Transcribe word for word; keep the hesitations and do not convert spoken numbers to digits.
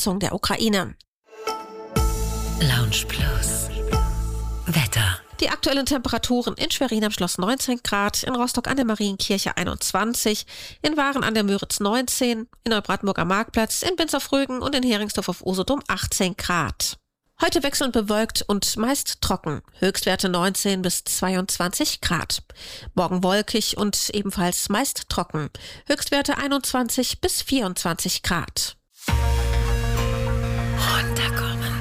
Besatzung der Ukraine. Lounge Plus. Wetter. Die aktuellen Temperaturen in Schwerin am Schloss neunzehn Grad, in Rostock an der Marienkirche einundzwanzig, in Waren an der Müritz neunzehn, in Neubrandenburg am Marktplatz, in Binz auf Rügen und in Heringsdorf auf Usedom achtzehn Grad. Heute wechselnd bewölkt und meist trocken. Höchstwerte neunzehn bis zweiundzwanzig Grad. Morgen wolkig und ebenfalls meist trocken. Höchstwerte einundzwanzig bis vierundzwanzig Grad. Runterkommen.